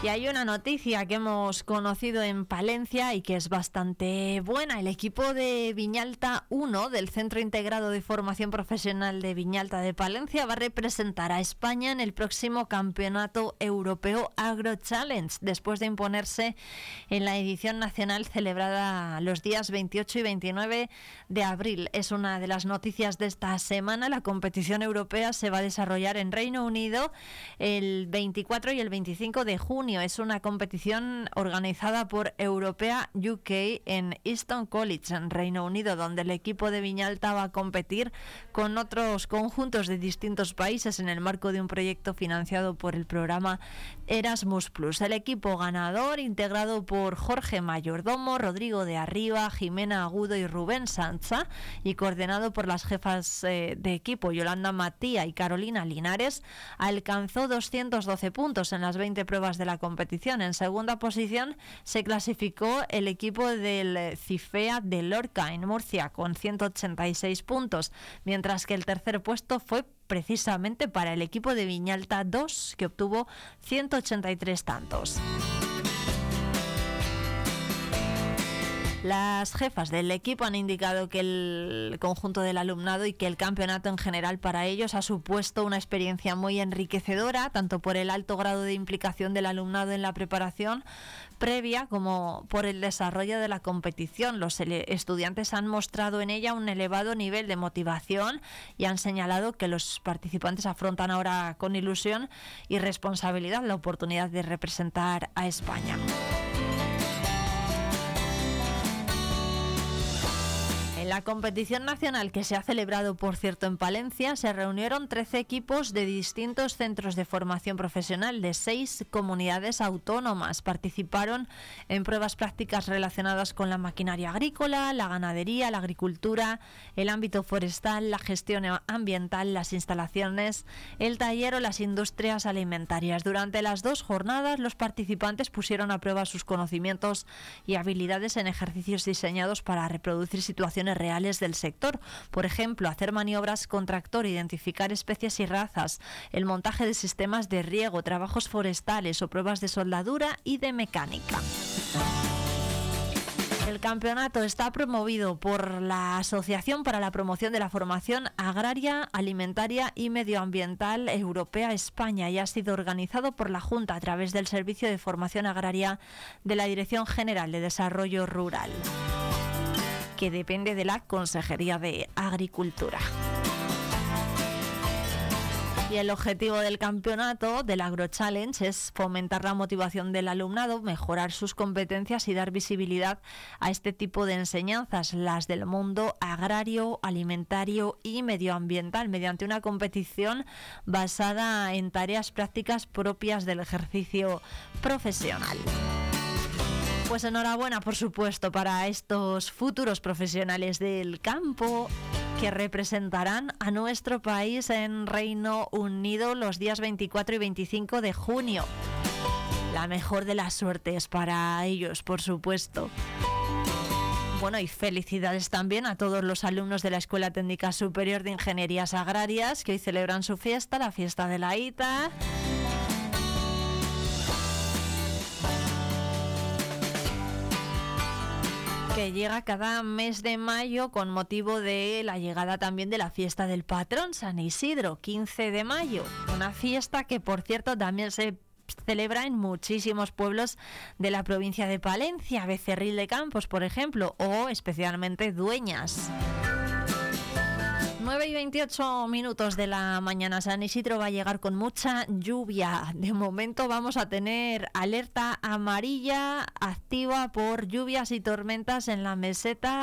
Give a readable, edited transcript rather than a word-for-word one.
Y hay una noticia que hemos conocido en Palencia y que es bastante buena. El equipo de Viñalta 1 del Centro Integrado de Formación Profesional de Viñalta de Palencia va a representar a España en el próximo Campeonato Europeo Agro Challenge, después de imponerse en la edición nacional celebrada los días 28 y 29 de abril. Es una de las noticias de esta semana. La competición europea se va a desarrollar en Reino Unido el 24 y el 25 de junio. Es una competición organizada por Europea UK en Easton College, en Reino Unido, donde el equipo de Viñalta va a competir con otros conjuntos de distintos países en el marco de un proyecto financiado por el programa Erasmus+. El equipo ganador, integrado por Jorge Mayordomo, Rodrigo de Arriba, Jimena Agudo y Rubén Sancha, y coordinado por las jefas de equipo Yolanda Matía y Carolina Linares, alcanzó 212 puntos en las 20 pruebas de la competición. En segunda posición se clasificó el equipo del Cifea de Lorca en Murcia con 186 puntos, mientras que el tercer puesto fue precisamente para el equipo de Viñalta 2, que obtuvo 183 tantos. Las jefas del equipo han indicado que el conjunto del alumnado y que el campeonato en general para ellos ha supuesto una experiencia muy enriquecedora, tanto por el alto grado de implicación del alumnado en la preparación previa como por el desarrollo de la competición. Los estudiantes han mostrado en ella un elevado nivel de motivación y han señalado que los participantes afrontan ahora con ilusión y responsabilidad la oportunidad de representar a España. En la competición nacional, que se ha celebrado, por cierto, en Palencia, se reunieron 13 equipos de distintos centros de formación profesional de 6 comunidades autónomas. Participaron en pruebas prácticas relacionadas con la maquinaria agrícola, la ganadería, la agricultura, el ámbito forestal, la gestión ambiental, las instalaciones, el taller o las industrias alimentarias. Durante las 2 jornadas, los participantes pusieron a prueba sus conocimientos y habilidades en ejercicios diseñados para reproducir situaciones reales del sector. Por ejemplo, hacer maniobras con tractor, identificar especies y razas, el montaje de sistemas de riego, trabajos forestales o pruebas de soldadura y de mecánica. El campeonato está promovido por la Asociación para la Promoción de la Formación Agraria, Alimentaria y Medioambiental Europea España y ha sido organizado por la Junta a través del Servicio de Formación Agraria de la Dirección General de Desarrollo Rural, que depende de la Consejería de Agricultura. Y el objetivo del campeonato del Agro Challenge es fomentar la motivación del alumnado, mejorar sus competencias y dar visibilidad a este tipo de enseñanzas, las del mundo agrario, alimentario y medioambiental, mediante una competición basada en tareas prácticas propias del ejercicio profesional. Pues enhorabuena, por supuesto, para estos futuros profesionales del campo que representarán a nuestro país en Reino Unido los días 24 y 25 de junio. La mejor de las suertes para ellos, por supuesto. Bueno, y felicidades también a todos los alumnos de la Escuela Técnica Superior de Ingenierías Agrarias que hoy celebran su fiesta, la fiesta de la ITA. Que llega cada mes de mayo con motivo de la llegada también de la fiesta del patrón San Isidro, 15 de mayo. Una fiesta que, por cierto, también se celebra en muchísimos pueblos de la provincia de Palencia, Becerril de Campos, por ejemplo, o especialmente Dueñas. 9:28 de la mañana. San Isidro va a llegar con mucha lluvia. De momento vamos a tener alerta amarilla activa por lluvias y tormentas en la meseta